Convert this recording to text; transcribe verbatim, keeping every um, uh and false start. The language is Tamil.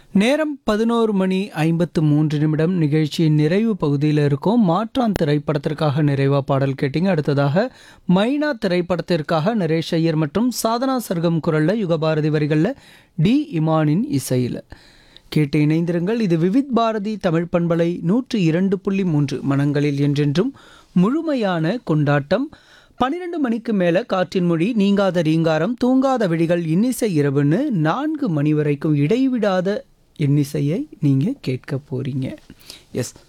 நேரம் பதினோரு மணி ஐம்பத்து மூன்று நிமிடம். நிகழ்ச்சியின் நிறைவு பகுதியில் இருக்கும். மாற்றான் திரைப்படத்திற்காக நிறைவா பாடல் கேட்டிங்க. அடுத்ததாக மைனா திரைப்படத்திற்காக நரேஷ் ஐயர் மற்றும் சாதனா சர்க்கம் குரலில் யுகபாரதி வரிகளில் டி இமானின் இசையில் கேட்டு இணைந்திருங்கள். இது விவித் பாரதி தமிழ் பண்பலை நூற்று இரண்டு புள்ளி மூன்று. மனங்களில் என்றென்றும் முழுமையான கொண்டாட்டம். பன்னிரெண்டு மணிக்கு மேலே காற்றின் மொழி, நீங்காத ரீங்காரம், தூங்காத விழிகள், இன்னிசை இரவுன்னு நான்கு மணி வரைக்கும் இடைவிடாத இன்னிசையை நீங்கள் கேட்க போகிறீங்க. எஸ்,